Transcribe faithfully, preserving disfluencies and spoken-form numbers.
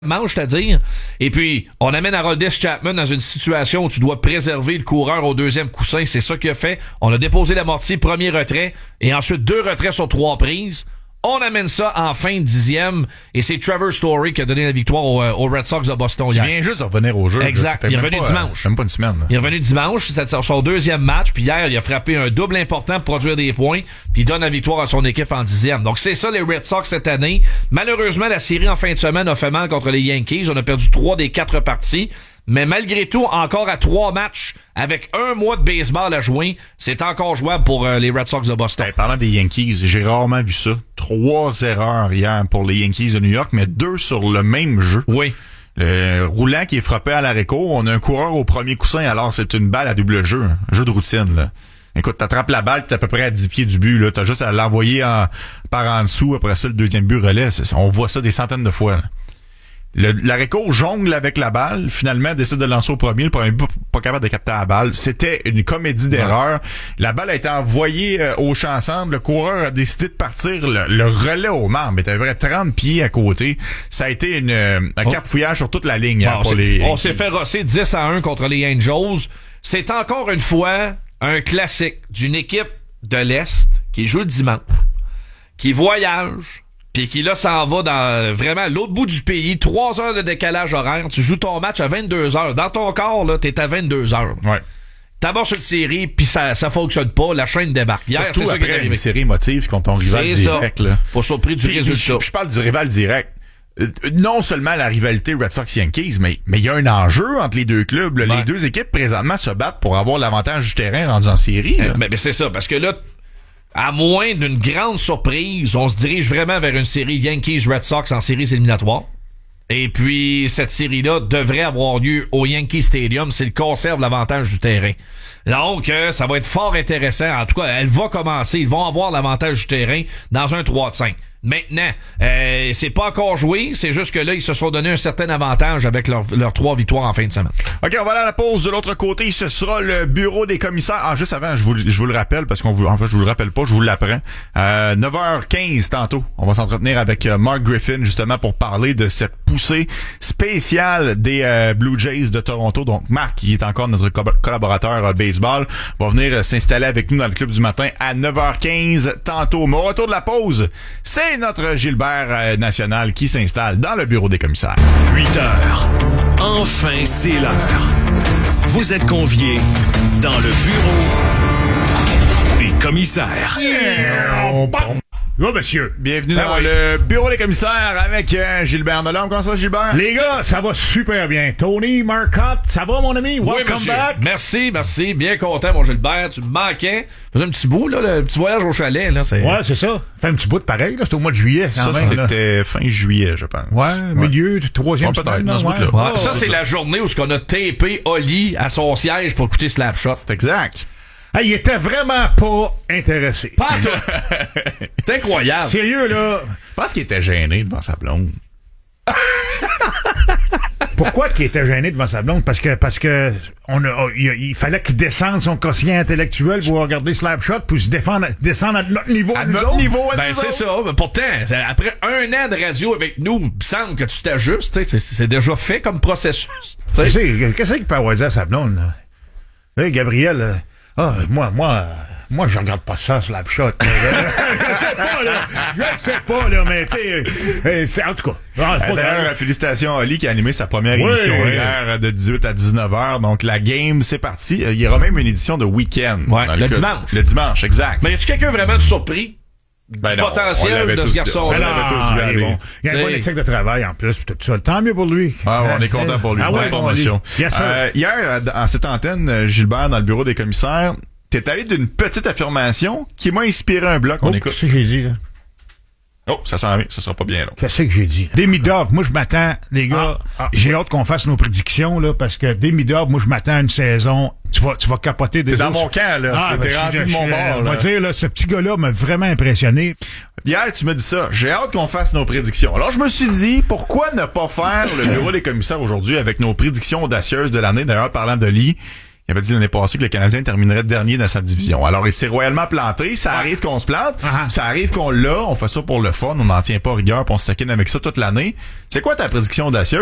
manche, c'est-à-dire. Et puis, on amène Aroldis Chapman dans une situation où tu dois préserver le coureur au deuxième coussin. C'est ça qu'il a fait. On a déposé l'amorti, premier retrait, et ensuite deux retraits sur trois prises. On amène ça en fin de dixième, et c'est Trevor Story qui a donné la victoire aux, aux Red Sox de Boston hier. Il vient juste de revenir au jeu. Exact. Là, il est revenu pas, dimanche. Euh, même pas une semaine. Là. Il est revenu dimanche. C'est son deuxième match. Puis hier, il a frappé un double important pour produire des points. Puis il donne la victoire à son équipe en dixième. Donc c'est ça les Red Sox cette année. Malheureusement, la série en fin de semaine a fait mal contre les Yankees. On a perdu trois des quatre parties. Mais malgré tout, encore à trois matchs, avec un mois de baseball à jouer, c'est encore jouable pour euh, les Red Sox de Boston. Hey, parlant des Yankees, j'ai rarement vu ça. Trois erreurs hier pour les Yankees de New York, mais deux sur le même jeu. Oui. Le roulant qui est frappé à l'arrêt-court, on a un coureur au premier coussin, alors c'est une balle à double jeu, un jeu de routine, là. Écoute, t'attrapes la balle, t'es à peu près à dix pieds du but, là. T'as juste à l'envoyer en, par en dessous, après ça, le deuxième but relais. C'est, on voit ça des centaines de fois, là. Le, l'arrêt-court jongle avec la balle, finalement décide de lancer au premier, le premier but pas capable de capter la balle. C'était une comédie d'erreurs. Ouais. La balle a été envoyée euh, au champ centre, le coureur a décidé de partir, le, le relais au marbre était à peu près trente pieds à côté. Ça a été une, un oh. capfouillage sur toute la ligne. Bon, hein, pour les, on s'est fait rosser dix à un contre les Angels. C'est encore une fois un classique d'une équipe de l'Est qui joue le dimanche, qui voyage, puis qui là s'en va dans vraiment l'autre bout du pays, trois heures de décalage horaire, tu joues ton match à vingt-deux heures. Dans ton corps, là, t'es à vingt-deux heures. Ouais. T'abordes une série, puis ça ça fonctionne pas, la chaîne débarque. Hier, surtout c'est ça après qui est une série émotive contre ton rival c'est direct. Ça. Là. Pas surpris du puis, résultat. Je, je parle du rival direct. Euh, non seulement la rivalité Red Sox-Yankees, mais mais il y a un enjeu entre les deux clubs. Là. Ouais. Les deux équipes présentement se battent pour avoir l'avantage du terrain rendu en série. Là. Mais, mais c'est ça, parce que là, à moins d'une grande surprise, on se dirige vraiment vers une série Yankees-Red Sox en séries éliminatoires. Et puis, cette série-là devrait avoir lieu au Yankee Stadium s'ils conservent l'avantage du terrain. Donc, euh, ça va être fort intéressant. En tout cas, elle va commencer. Ils vont avoir l'avantage du terrain dans un trois de cinq. Maintenant, euh, c'est pas encore joué, c'est juste que là, ils se sont donné un certain avantage avec leurs leur trois victoires en fin de semaine. OK, on va aller à la pause. De l'autre côté, ce sera le bureau des commissaires. Ah, juste avant, je vous, je vous le rappelle, parce qu'on vous, en fait, je vous le rappelle pas, je vous l'apprends. Euh, neuf heures quinze tantôt, on va s'entretenir avec euh, Mark Griffin, justement, pour parler de cette poussée spéciale des euh, Blue Jays de Toronto. Donc, Marc, qui est encore notre co- collaborateur euh, baseball, va venir euh, s'installer avec nous dans le club du matin à neuf heures quinze tantôt. Mais au retour de la pause, c'est notre Gilbert euh, National qui s'installe dans le bureau des commissaires. huit heures. Enfin, c'est l'heure. Vous êtes conviés dans le bureau des commissaires. Oh, monsieur. Bienvenue ben dans oui. le bureau des commissaires avec euh, Gilbert Delorme. Comment ça, Gilbert? Les gars, ça va super bien. Tony, Marcotte, ça va, mon ami? Welcome oui, back. Merci, merci. Bien content, mon Gilbert. Tu me manquais. Faisais un petit bout, là, le petit voyage au chalet, là. C'est... Ouais, c'est ça. Fait un petit bout de pareil, là. C'était au mois de juillet, quand Ça, même. c'était là. fin juillet, je pense. Ouais, milieu du troisième Ouais, peut-être, semaine, dans ce ouais. bout-là. Ouais, Oh, ça, c'est ça. la journée où on a tapé Oli à son siège pour écouter Slapshot. C'est exact. Hey, il était vraiment pas intéressé. Pas à toi. C'est incroyable. Sérieux, là. Je pense qu'il était gêné devant sa blonde. Pourquoi qu'il était gêné devant sa blonde? Parce que, parce que, on a, il, il fallait qu'il descende son quotient intellectuel pour regarder Slapshot pour se défendre, descendre à notre niveau. À nous notre autres. niveau, à Ben, nous c'est autres. ça. Mais pourtant, c'est- après un an de radio avec nous, il me semble que tu t'ajustes. tu sais, C'est, c'est déjà fait comme processus. Tu sais. Qu'est-ce qu'est-ce qu'il peut avoir dit à sa blonde, là? Hey, Gabriel, euh, ah, moi, moi, moi, je regarde pas ça, Slapshot. je sais pas, là. Je sais pas, là, mais, tu sais, euh, c'est, en tout cas. Ah, c'est Euh, pas D'ailleurs, grave. félicitations à Oli qui a animé sa première Oui, émission oui. hier de dix-huit à dix-neuf heures. Donc, la game, c'est parti. Euh, Il y aura même une édition de week-end. Ouais, dans le cas- dimanche. Le dimanche, exact. Mais y a-tu quelqu'un vraiment de surpris Ben du non, on potentiel l'avait de tous- ce garçon? on Ben l'avait non, tous vu il est aller. bon. Il a un C'est- bon éthique de travail, en plus, pis tout ça. Tant mieux pour lui. Ah, on est content pour lui. Ah Bonne ouais, promotion. Yes, sir. Euh, hier, euh, en cette antenne, euh, Gilbert, dans le bureau des commissaires, t'es allé d'une petite affirmation qui m'a inspiré un bloc. On Oh, écoute. qu'est-ce que j'ai dit, là? Oh, ça s'en vient. Ça sera pas bien long. Qu'est-ce que j'ai dit? Demi Dove, moi je m'attends, les gars, Ah, ah. j'ai hâte qu'on fasse nos prédictions, là, parce que Demi Dove, moi je m'attends à une saison, tu vas, tu vas capoter des T'es dans autres- mon camp, là. Ah, T'es ben, rendu je- de mon je- bord, On là. va dire, là, ce petit gars-là m'a vraiment impressionné. Hier, tu me dis ça. J'ai hâte qu'on fasse nos prédictions. Alors, je me suis dit, pourquoi ne pas faire le bureau des commissaires aujourd'hui avec nos prédictions audacieuses de l'année? D'ailleurs, parlant de Lee, il avait dit l'année passée que le Canadien terminerait dernier dans sa division. Alors, il s'est royalement planté. Ça Ouais. arrive qu'on se plante. Uh-huh. Ça arrive qu'on l'a. On fait ça pour le fun. On n'en tient pas rigueur puis on se taquine avec ça toute l'année. C'est quoi ta prédiction, Dacieux?